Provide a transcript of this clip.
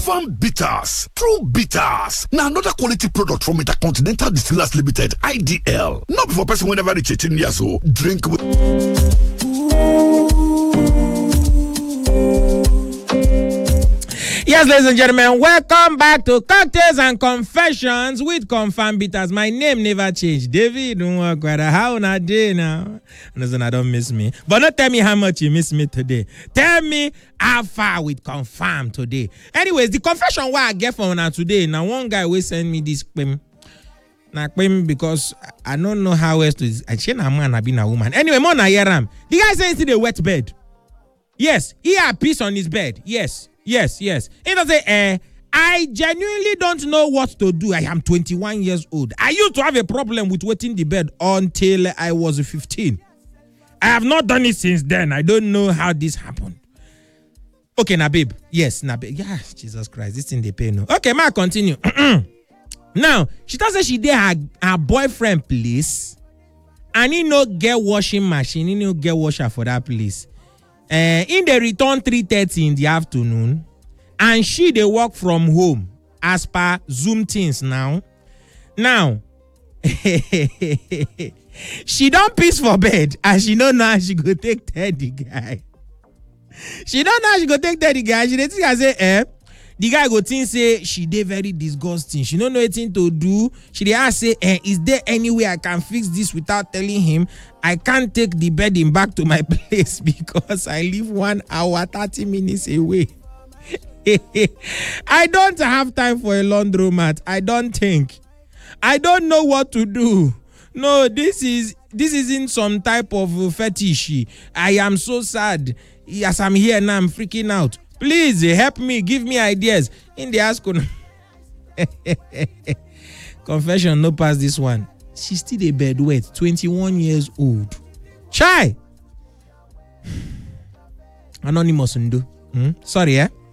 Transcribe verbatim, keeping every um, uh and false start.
Confirm Bitters. True Bitters. Now another quality product from Intercontinental Distillers Limited, I D L. Not for person whenever reach eighteen years old. Drink with... Yes, ladies and gentlemen, welcome back to Cocktails and Confessions with Confirm Bitters. My name never changed. David, don't work with how on a day now. Listen, I don't miss me. But don't tell me how much you miss me today. Tell me how far with Confirm today. Anyways, the confession what I get from now today. Now, one guy will send me this pim. Now, pim because I don't know how else to. I change a man, I been a woman. Anyway, more na yaram. The guy says it's a wet bed. Yes, he had peace on his bed. Yes. Yes, yes. He does say, eh, I genuinely don't know what to do. I am twenty-one years old. I used to have a problem with wetting the bed until I was fifteen. I have not done it since then. I don't know how this happened. Okay, now, babe. Yes, now, babe. Yeah, Jesus Christ. This thing they pay no. Okay, ma, continue. Now, she does say she did her, her boyfriend place. And he no get washing machine. He no get washer for that place. Uh, in the return three thirty in the afternoon, and she they work from home as per Zoom things now. Now, she don't piss for bed, and she don't know how she go take tell the guy. She don't know how she go take tell the guy. She dey think I say, eh, the guy go think say she dey very disgusting. She don't know anything to do. She dey ask say, eh, is there any way I can fix this without telling him? I can't take the bedding back to my place because I live one hour, thirty minutes away. I don't have time for a laundromat. I don't think. I don't know what to do. No, this is this isn't some type of fetish. I am so sad. As I'm here now, I'm freaking out. Please help me. Give me ideas. In the ask. Confession, no pass this one. She's still a bedwet, twenty-one years old. Chai! Anonymous undo. Hmm? Sorry, eh?